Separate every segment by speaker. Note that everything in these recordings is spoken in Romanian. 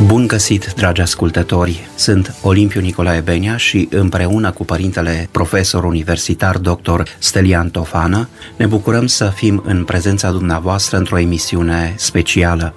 Speaker 1: Bun găsit, dragi ascultători! Sunt Olimpiu Nicolae Benea și împreună cu părintele profesor universitar dr. Stelian Tofană ne bucurăm să fim în prezența dumneavoastră într-o emisiune specială.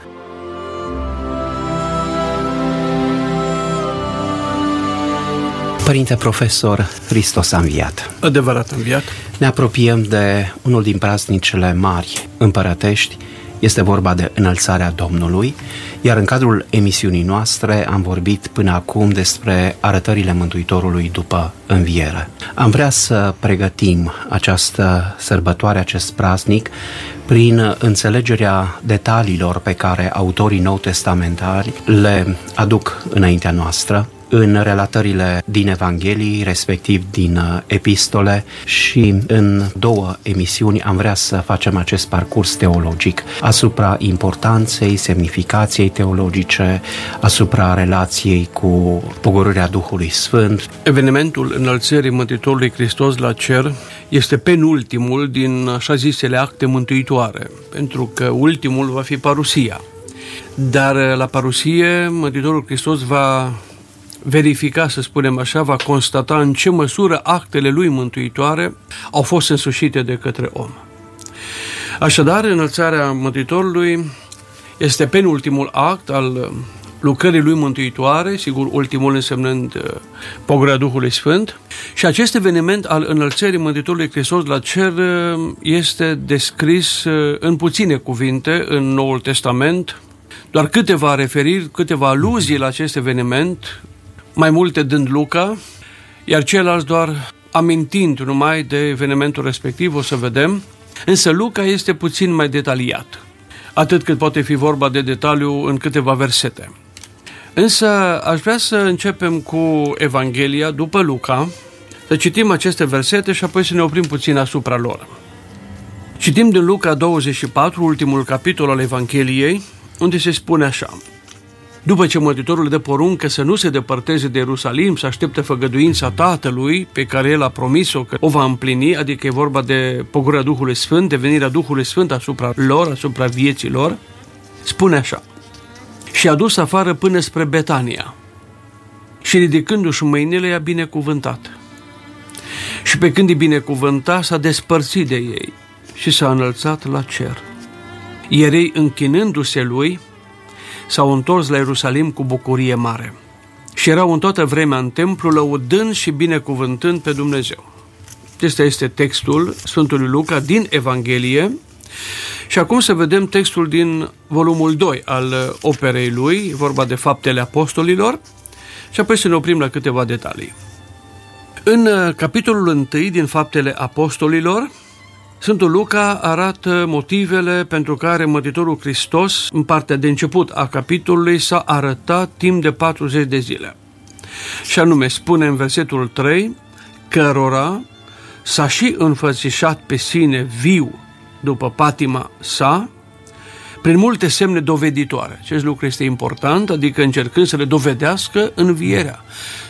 Speaker 1: Părinte profesor, Hristos a înviat.
Speaker 2: Adevărat a înviat.
Speaker 1: Ne apropiem de unul din praznicele mari împărătești. Este vorba de înălțarea Domnului, iar în cadrul emisiunii noastre am vorbit până acum despre arătările Mântuitorului după înviere. Am vrea să pregătim această sărbătoare, acest praznic, prin înțelegerea detaliilor pe care autorii nou-testamentari le aduc înaintea noastră, în relatările din Evanghelii, respectiv din epistole, și în două emisiuni am vrea să facem acest parcurs teologic asupra importanței, semnificației teologice, asupra relației cu pogorârea Duhului Sfânt.
Speaker 2: Evenimentul înălțării Mântuitorului Hristos la cer este penultimul din așa zisele acte mântuitoare, pentru că ultimul va fi parusia. Dar la parusie Mântuitorul Hristos va verifica, să spunem așa, va constata în ce măsură actele lui mântuitoare au fost însușite de către om. Așadar, înălțarea Mântuitorului este penultimul act al lucrării lui mântuitoare, sigur, ultimul însemnând pogorârea Duhului Sfânt, și acest eveniment al înălțării Mântuitorului Hristos la cer este descris în puține cuvinte în Noul Testament, doar câteva referiri, câteva aluzii la acest eveniment, mai multe dând Luca, iar ceilalți doar amintind numai de evenimentul respectiv, o să vedem, însă Luca este puțin mai detaliat, atât cât poate fi vorba de detaliu în câteva versete. Însă aș vrea să începem cu Evanghelia după Luca, să citim aceste versete și apoi să ne oprim puțin asupra lor. Citim din Luca 24, ultimul capitol al Evangheliei, unde se spune așa: după ce Mântuitorul le dă poruncă să nu se depărteze de Ierusalim, să aștepte făgăduința Tatălui, pe care El a promis-o că o va împlini, adică e vorba de pogorârea Duhului Sfânt, de venirea Duhului Sfânt asupra lor, asupra vieții lor, spune așa: și a dus afară până spre Betania și ridicându-și mâinile i-a binecuvântat. Și pe când îi binecuvânta, s-a despărțit de ei și s-a înălțat la cer. Iar ei, închinându-se lui, s-au întors la Ierusalim cu bucurie mare și erau în toată vremea în templu, lăudând și binecuvântând pe Dumnezeu. Acesta este textul Sfântului Luca din Evanghelie. Și acum să vedem textul din volumul 2 al operei lui, vorba de Faptele Apostolilor, și apoi să ne oprim la câteva detalii. În capitolul 1 din Faptele Apostolilor, Sfântul Luca arată motivele pentru care Mântuitorul Hristos, în partea de început a capitolului, s-a arătat timp de 40 de zile. Și anume, spune în versetul 3, cărora s-a și înfățișat pe sine viu după patima sa, prin multe semne doveditoare. Acest lucru este important, adică încercând să le dovedească învierea,